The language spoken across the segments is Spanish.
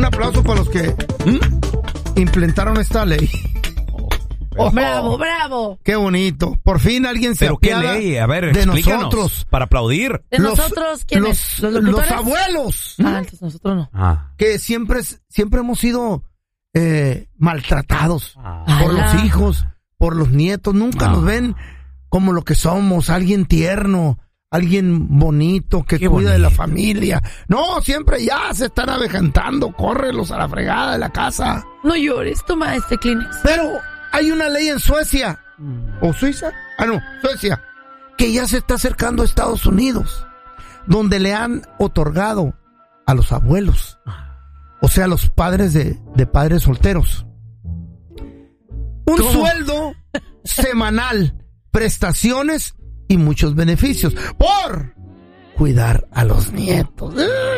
un aplauso para los que implementaron esta ley. Bravo, bravo. Qué bonito. Por fin alguien se apiada. ¿Pero qué ley? A ver, de explícanos, nosotros. para aplaudir. ¿De nosotros quiénes? Los abuelos. Entonces nosotros no. Que siempre hemos sido maltratados por Ala. los hijos, por los nietos. Nunca nos ven como lo que somos, alguien tierno, alguien bonito que cuida de la familia. No, siempre ya se están avejentando, córrelos a la fregada de la casa. No llores, toma este Kleenex. Pero hay una ley en Suecia, ¿o Suiza? Suecia, que ya se está acercando a Estados Unidos, donde le han otorgado a los abuelos, o sea, a los padres de padres solteros, un sueldo semanal, prestaciones y muchos beneficios por cuidar a los nietos.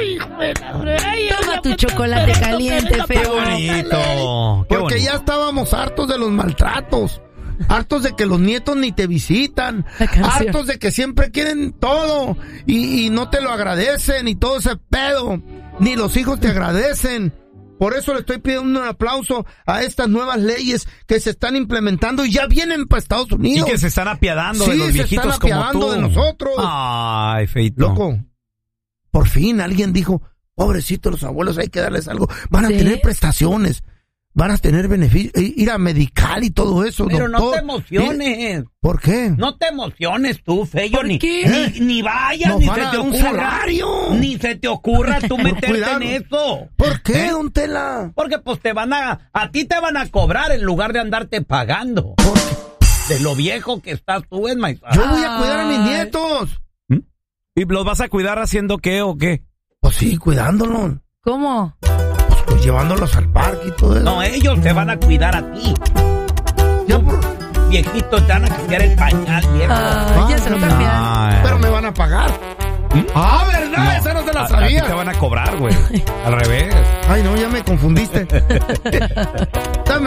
Toma tu chocolate caliente, feo. ¡Qué bonito! ¡Qué Porque bonito! ya estábamos hartos de los maltratos, hartos de que los nietos ni te visitan, hartos de que siempre quieren todo y no te lo agradecen y todo ese pedo, ni los hijos te agradecen. Por eso le estoy pidiendo un aplauso a estas nuevas leyes que se están implementando y ya vienen para Estados Unidos. Y que se están apiadando de los se viejitos están como apiadando tú. de nosotros. Ay, feito. Loco, por fin alguien dijo, pobrecitos los abuelos, hay que darles algo. Van a tener prestaciones, van a tener beneficios, ir a medical y todo eso. Pero doctor. no te emociones. ¿Por qué? No te emociones tú, Feyo. ¿Por Ni, qué? ni vayas, Nos ni van se a te dar un ocurra. salario. Ni se te ocurra tú meterte cuidado. en eso. ¿Por qué, don Tela? Porque pues a ti te van a cobrar en lugar de andarte pagando. ¿Por qué? De lo viejo que estás tú, es my Yo voy a cuidar a mis nietos. ¿Y los vas a cuidar haciendo qué o qué? Pues sí, cuidándolos. ¿Cómo? Pues llevándolos al parque y todo eso. No, ellos te van a cuidar a ti. Ya por... Viejitos, te van a cambiar el pañal, viejo. Ya se lo cambian. Ay. Pero me van a pagar. ¿Verdad? Esa no te la A ti sabía. te van a cobrar, güey. Al revés. Ay, no, ya me confundiste. Dame